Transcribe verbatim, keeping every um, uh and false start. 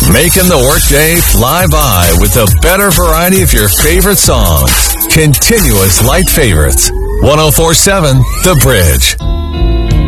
Making the workday fly by with a better variety of your favorite songs. Continuous light favorites. one oh four point seven The Bridge.